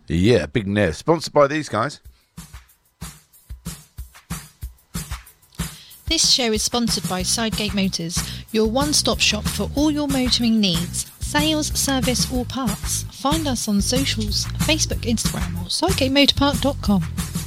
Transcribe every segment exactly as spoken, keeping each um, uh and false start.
Yeah, Big Nev. Sponsored by these guys. This show is sponsored by Sidegate Motors, your one-stop shop for all your motoring needs. Sales, service or parts. Find us on socials, Facebook, Instagram or sidegate motor park dot com.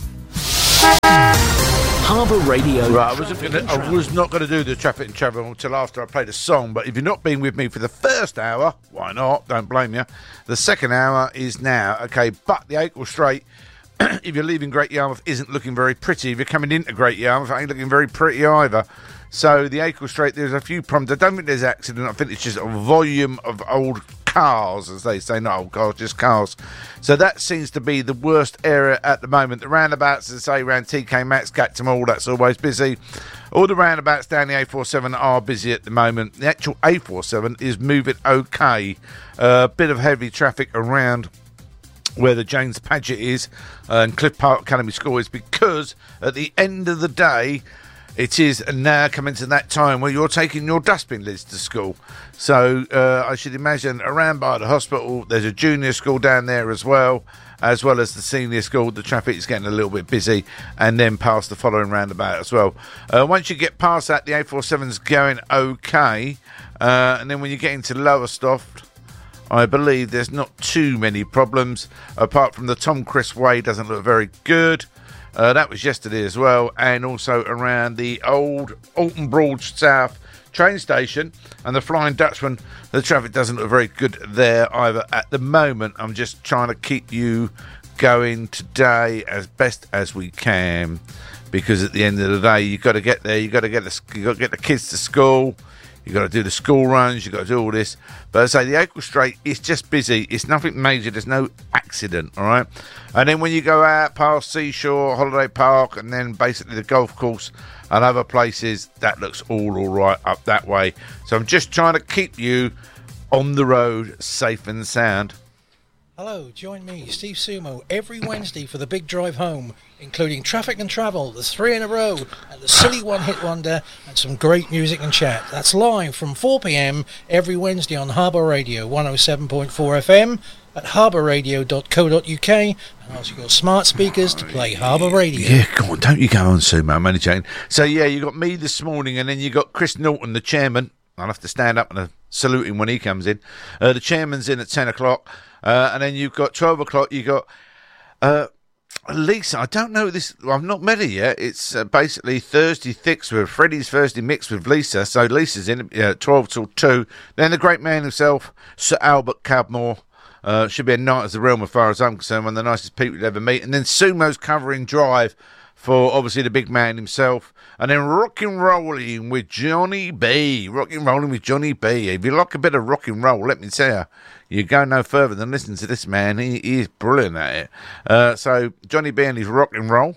Harbour Radio. Right, I, wasn't gonna, I was not going to do the traffic and travel until after I played a song, but if you've not been with me for the first hour, why not? Don't blame you. The second hour is now. Okay, but the Acle Strait, if you're leaving Great Yarmouth, isn't looking very pretty. If you're coming into Great Yarmouth, it ain't looking very pretty either. So the Acle Strait, there's a few problems. I don't think there's accident. I think it's just a volume of old cars, as they say, not old cars, just cars. So that seems to be the worst area at the moment. The roundabouts, as I say, around T K Maxx, Gackham Hall, that's always busy. All the roundabouts down the A forty-seven are busy at the moment. The actual A forty-seven is moving okay. A uh, bit of heavy traffic around where the James Paget is uh, and Cliff Park Academy School is, because at the end of the day, it is now coming to that time where you're taking your dustbin lids to school. So uh, I should imagine around by the hospital, there's a junior school down there as well, as well as the senior school. The traffic is getting a little bit busy, and then past the following roundabout as well. Uh, once you get past that, the A forty-seven's going okay. Uh, and then when you get into Lowestoft, I believe there's not too many problems, apart from the Tom Crisp Way doesn't look very good. Uh, that was yesterday as well, and also around the old Alton Broad South train station and the Flying Dutchman, the traffic doesn't look very good there either at the moment. I'm just trying to keep you going today as best as we can, because at the end of the day, you've got to get there, you've got to get the, you've got to get the kids to school, you've got to do the school runs, you've got to do all this. But as I say, the Acle Strait is just busy. It's nothing major. There's no accident, all right? And then when you go out past Seashore, Holiday Park, and then basically the golf course and other places, that looks all all right up that way. So I'm just trying to keep you on the road safe and sound. Hello, join me, Steve Sumo, every Wednesday for the big drive home, including traffic and travel, the three in a row, and the silly one-hit wonder, and some great music and chat. That's live from four p.m. every Wednesday on Harbour Radio one oh seven point four F M at harbour radio dot co dot uk, and ask your smart speakers to play Harbour Radio. Yeah, go on, don't you go on, Sumo, I'm only joking. So yeah, you got me this morning, and then you got Chris Norton, the chairman. I'll have to stand up and uh, salute him when he comes in. Uh, the chairman's in at ten o'clock. Uh, and then you've got twelve o'clock, you've got uh, Lisa. I don't know this, I've not met her yet. It's uh, basically Thursday Thicks with Freddie's Thursday Mix with Lisa. So Lisa's in at uh, twelve till two. Then the great man himself, Sir Albert Cadmore. Uh, should be a night as the realm as far as I'm concerned, one of the nicest people you'll ever meet. And then Sumo's covering drive for obviously the big man himself. And then rockin' rolling with Johnny B. Rockin' rolling with Johnny B. If you like a bit of rock and roll, let me tell you, you go no further than listen to this man. He, he is brilliant at it. Uh, so Johnny B and his rock and roll.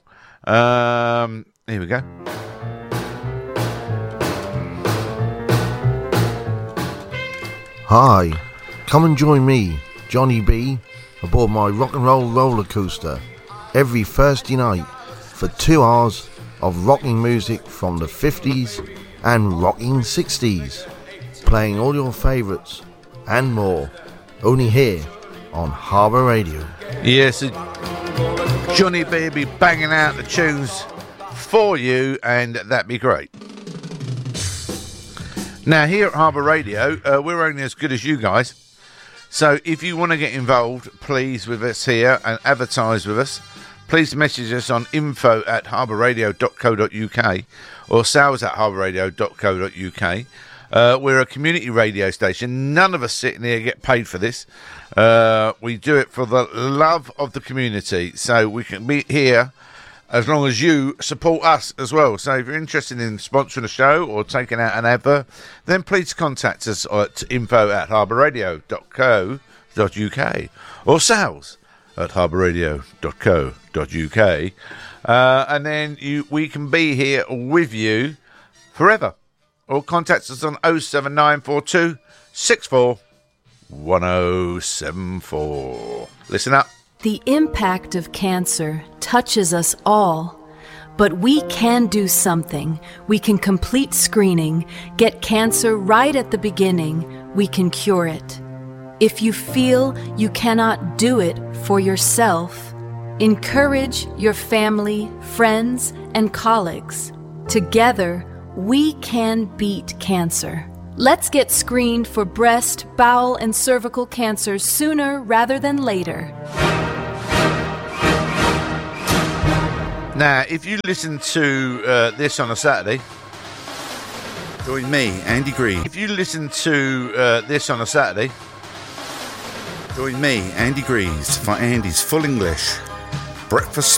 Um, here we go. Hi, come and join me, Johnny B, aboard my rock and roll roller coaster every Thursday night for two hours of rocking music from the fifties and rocking sixties, playing all your favourites and more, only here on Harbour Radio. Yes, Johnny B will be banging out the tunes for you, and that'd be great. Now, here at Harbour Radio, uh, we're only as good as you guys. So if you want to get involved, please, with us here and advertise with us, please message us on info at harbour radio dot co dot uk or sales at harbour radio dot co dot uk. Uh, we're a community radio station. None of us sitting here get paid for this. Uh, we do it for the love of the community. So we can be here as long as you support us as well. So if you're interested in sponsoring a show or taking out an advert, then please contact us at info at harbour radio dot co dot uk or sales at harbour radio dot co dot uk. Uh, and then you, we can be here with you forever. Or contact us on oh seven nine four two six four one oh seven four. Listen up. The impact of cancer touches us all, but we can do something. We can complete screening, get cancer right at the beginning. We can cure it. If you feel you cannot do it for yourself, encourage your family, friends, and colleagues. Together, we can beat cancer. Let's get screened for breast, bowel, and cervical cancer sooner rather than later. Now, if you listen to uh, this on a Saturday, join me, Andy Green. If you listen to uh, this on a Saturday, join me, Andy Greaves, for Andy's Full English Breakfast